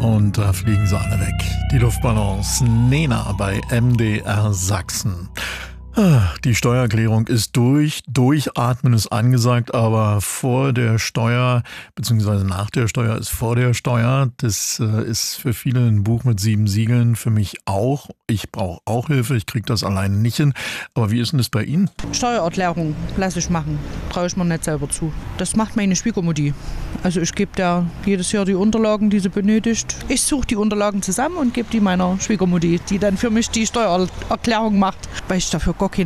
und da fliegen sie alle weg. Die Luftballons. Nena bei MDR Sachsen. Die Steuererklärung ist durch. Durchatmen ist angesagt, aber vor der Steuer bzw. nach der Steuer ist vor der Steuer. Das ist für viele ein Buch mit 7 Siegeln, für mich auch. Ich brauche auch Hilfe, ich kriege das alleine nicht hin. Aber wie ist denn das bei Ihnen? Steuererklärung lasse ich machen, traue ich mir nicht selber zu. Das macht meine Schwiegermutti. Also ich gebe der jedes Jahr die Unterlagen, die sie benötigt. Ich suche die Unterlagen zusammen und gebe die meiner Schwiegermutti, die dann für mich die Steuererklärung macht, weil ich dafür